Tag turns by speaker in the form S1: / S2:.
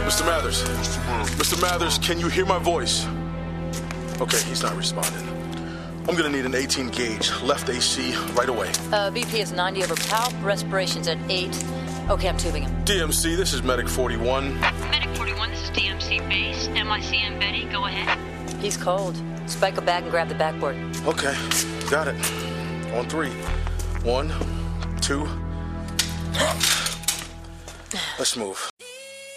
S1: Mr. Mathers. Mr. Mathers, can you hear my voice? Okay, he's not responding. I'm gonna need an 18 gauge, left AC, right away.
S2: BP is 90 over PALP, respiration's at 8. Okay, I'm tubing him.
S1: DMC, this is Medic 41.
S3: Medic 41, this is DMC base. MICM Betty, go ahead.
S2: He's cold. Spike a bag and grab the backboard.
S1: Okay, got it. On 3. 1, 2. Let's move.